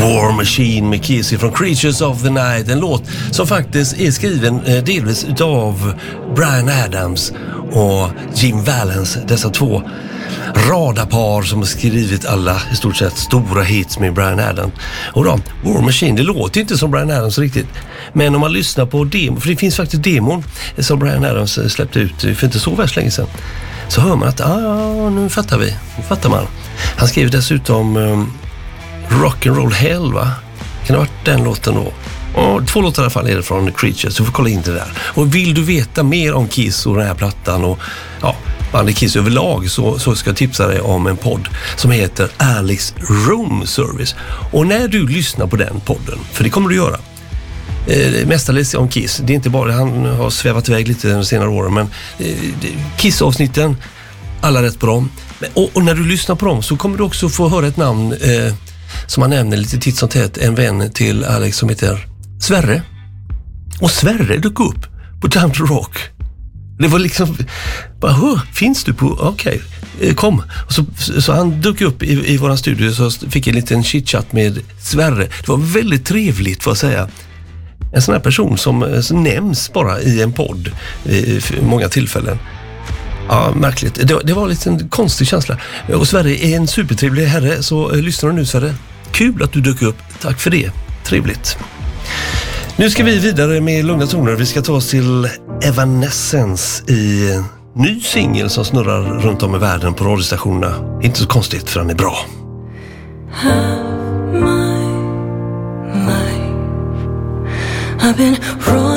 War Machine med Kiss från Creatures of the Night. En låt som faktiskt är skriven delvis utav Bryan Adams och Jim Vallance. Dessa två radarpar som har skrivit alla i stort sett stora hits med Bryan Adams. Och då, War Machine, det låter inte som Bryan Adams riktigt. Men om man lyssnar på demo, för det finns faktiskt demon som Bryan Adams släppte ut för inte så värst länge sedan, så hör man att nu fattar man. Han skrev dessutom Rock'n'Roll Hell, va? Kan det ha varit den låten då? Och 2 låtar i alla fall är det från Creatures, så får kolla in det där. Och vill du veta mer om Kiss och den här plattan och bandet Kiss överlag, så ska jag tipsa dig om en podd som heter Alex Room Service. Och när du lyssnar på den podden, för det kommer du göra, mestadels om Kiss, det är inte bara, han har svävat iväg lite de senare åren, men Kiss-avsnitten, alla rätt bra. Och när du lyssnar på dem så kommer du också få höra ett namn som han nämner lite titt som tätt, en vän till Alex som heter Sverre. Och Sverre dök upp på Down to Rock. Det var liksom bara, finns du på? Okej, kom. Och så han dök upp i våran studio, så fick jag en liten chitchat med Sverre. Det var väldigt trevligt, för att säga. En sån här person som nämns bara i en podd i många tillfällen. Ja, märkligt. Det var lite en konstig känsla. Och Sverre är en supertrevlig herre, så lyssnar du nu, Sverre. Kul att du dök upp. Tack för det. Trevligt. Nu ska vi vidare med lugna toner. Vi ska ta oss till Evanescence i ny singel som snurrar runt om i världen på radiostationerna. Inte så konstigt, för den är bra. I've been wrong.